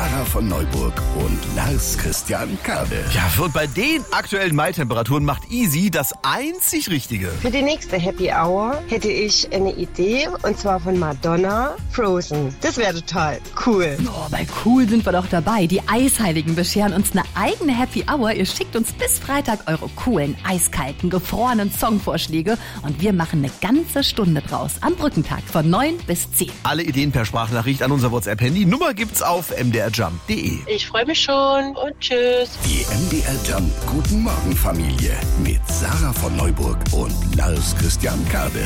Sarah von Neuburg und Lars Christian Kade. Ja, und bei den aktuellen Mai-Temperaturen macht Easy das einzig Richtige. Für die nächste Happy Hour hätte ich eine Idee, und zwar von Madonna, Frozen. Das wäre total cool. Oh, bei cool sind wir doch dabei. Die Eisheiligen bescheren uns eine eigene Happy Hour. Ihr schickt uns bis Freitag eure coolen, eiskalten, gefrorenen Songvorschläge und wir machen eine ganze Stunde draus am Brückentag von 9 bis 10. Alle Ideen per Sprachnachricht an unser WhatsApp-Handy. Nummer gibt's auf mdrjump.de. Ich freue mich schon und tschüss. Die MDR Jump Guten Morgen Familie mit Sarah von Neuburg und Lars Christian Kade.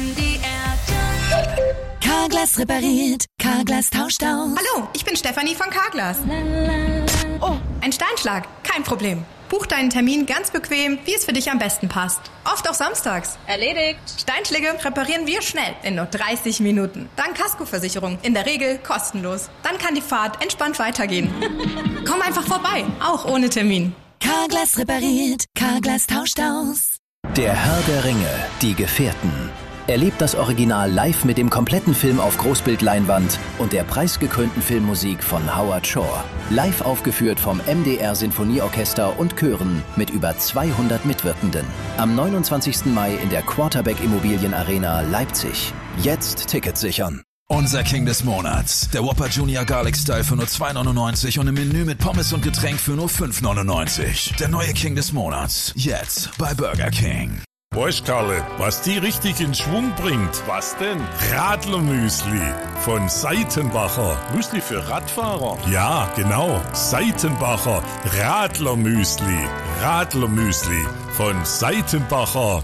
Carglass repariert, Carglass tauscht aus. Hallo, ich bin Stefanie von Carglass. Oh, ein Steinschlag, kein Problem. Buch deinen Termin ganz bequem, wie es für dich am besten passt. Oft auch samstags. Erledigt. Steinschläge reparieren wir schnell, in nur 30 Minuten. Dank Kaskoversicherung, in der Regel kostenlos. Dann kann die Fahrt entspannt weitergehen. Komm einfach vorbei, auch ohne Termin. Carglass repariert, Carglass tauscht aus. Der Herr der Ringe, die Gefährten. Erlebt das Original live mit dem kompletten Film auf Großbildleinwand und der preisgekrönten Filmmusik von Howard Shore. Live aufgeführt vom MDR Sinfonieorchester und Chören mit über 200 Mitwirkenden. Am 29. Mai in der Quarterback Immobilien Arena Leipzig. Jetzt Tickets sichern. Unser King des Monats. Der Whopper Junior Garlic Style für nur 2,99 und im Menü mit Pommes und Getränk für nur 5,99. Der neue King des Monats. Jetzt bei Burger King. Weißt Karle, was die richtig in Schwung bringt? Was denn? Radlermüsli von Seitenbacher. Müsli für Radfahrer? Ja, genau. Seitenbacher Radlermüsli. Radlermüsli von Seitenbacher.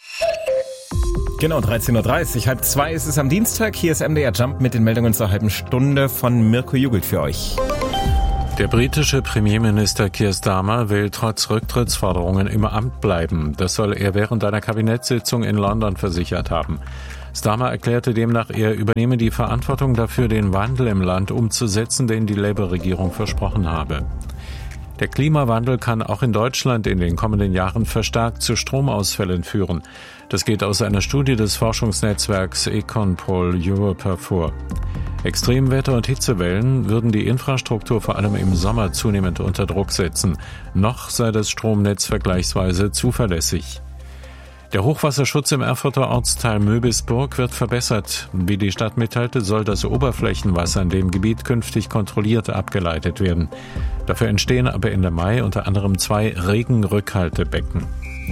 Genau, 13.30 Uhr, 1:30 ist es am Dienstag. Hier ist MDR Jump mit den Meldungen zur halben Stunde von Mirko Jugelt für euch. Der britische Premierminister Keir Starmer will trotz Rücktrittsforderungen im Amt bleiben. Das soll er während einer Kabinettssitzung in London versichert haben. Starmer erklärte demnach, er übernehme die Verantwortung dafür, den Wandel im Land umzusetzen, den die Labour-Regierung versprochen habe. Der Klimawandel kann auch in Deutschland in den kommenden Jahren verstärkt zu Stromausfällen führen. Das geht aus einer Studie des Forschungsnetzwerks Econpol Europe hervor. Extremwetter und Hitzewellen würden die Infrastruktur vor allem im Sommer zunehmend unter Druck setzen. Noch sei das Stromnetz vergleichsweise zuverlässig. Der Hochwasserschutz im Erfurter Ortsteil Möbisburg wird verbessert. Wie die Stadt mitteilte, soll das Oberflächenwasser in dem Gebiet künftig kontrolliert abgeleitet werden. Dafür entstehen aber Ende Mai unter anderem 2 Regenrückhaltebecken.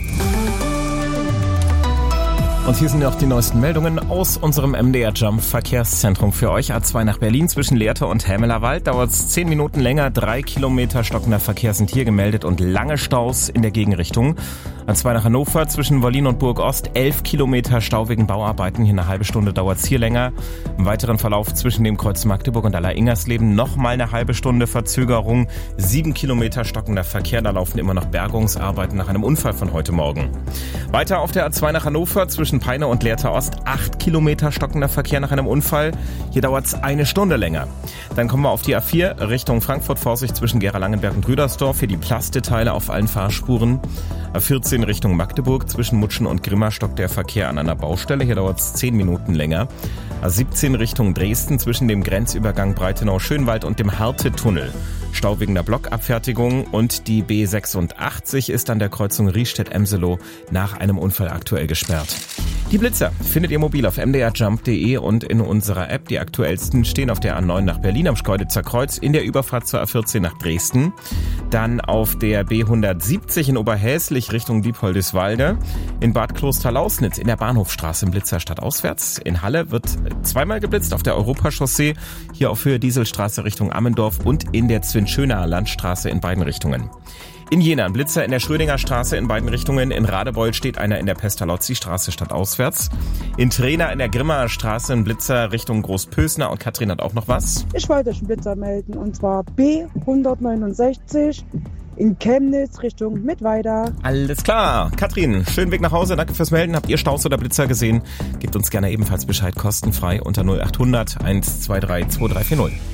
Und hier sind noch die neuesten Meldungen aus unserem MDR Jump Verkehrszentrum für euch. A2 nach Berlin zwischen Lehrte und Hämelerwald dauert es 10 Minuten länger. 3 Kilometer stockender Verkehr sind hier gemeldet und lange Staus in der Gegenrichtung. A2 nach Hannover zwischen Wollin und Burg-Ost 11 Kilometer Stau wegen Bauarbeiten. Hier eine halbe Stunde dauert es hier länger. Im weiteren Verlauf zwischen dem Kreuz Magdeburg und Aller-Ingersleben nochmal eine halbe Stunde Verzögerung. 7 Kilometer stockender Verkehr. Da laufen immer noch Bergungsarbeiten nach einem Unfall von heute Morgen. Weiter auf der A2 nach Hannover zwischen Peine und Lehrte Ost 8 Kilometer stockender Verkehr nach einem Unfall. Hier dauert es eine Stunde länger. Dann kommen wir auf die A4 Richtung Frankfurt. Vorsicht zwischen Gera-Langenberg und Rüdersdorf. Hier die Plasteteile auf allen Fahrspuren. A14 Richtung Magdeburg zwischen Mutschen und Grimma stockt der Verkehr an einer Baustelle. Hier dauert es 10 Minuten länger. A17 Richtung Dresden zwischen dem Grenzübergang Breitenau-Schönwald und dem Härtetunnel. Stau wegen der Blockabfertigung und die B86 ist an der Kreuzung Riestedt-Emselow nach einem Unfall aktuell gesperrt. Die Blitzer findet ihr mobil auf mdrjump.de und in unserer App. Die aktuellsten stehen auf der A9 nach Berlin am Schkeuditzer Kreuz, in der Überfahrt zur A14 nach Dresden. Dann auf der B170 in Oberhäslich Richtung Diepholdeswalde. In Bad Klosterlausnitz in der Bahnhofstraße im Blitzer stadtauswärts. In Halle wird zweimal geblitzt auf der Europachaussee. Hier auf Höhe Dieselstraße Richtung Ammendorf und in der Zwinschöner Landstraße in beiden Richtungen. In Jena ein Blitzer in der Schrödinger Straße in beiden Richtungen. In Radebeul steht einer in der Pestalozzi-Straße stadtauswärts. In Trena in der Grimmaer Straße ein Blitzer Richtung Großpösner. Und Katrin hat auch noch was. Ich wollte euch einen Blitzer melden und zwar B169 in Chemnitz Richtung Mittweida. Alles klar. Katrin, schönen Weg nach Hause. Danke fürs Melden. Habt ihr Staus oder Blitzer gesehen? Gebt uns gerne ebenfalls Bescheid kostenfrei unter 0800 123 2340.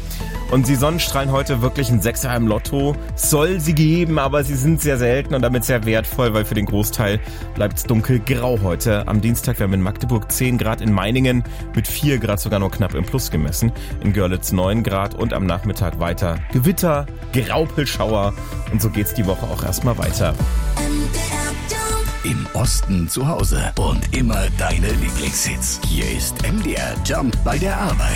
Und die Sonnenstrahlen heute wirklich ein Sechser im Lotto. Soll sie geben, aber sie sind sehr selten und damit sehr wertvoll, weil für den Großteil bleibt es dunkelgrau heute. Am Dienstag werden wir in Magdeburg 10 Grad, in Meiningen mit 4 Grad sogar nur knapp im Plus gemessen. In Görlitz 9 Grad und am Nachmittag weiter Gewitter, Graupelschauer und so geht's die Woche auch erstmal weiter. Im Osten zu Hause und immer deine Lieblingshits. Hier ist MDR Jump bei der Arbeit.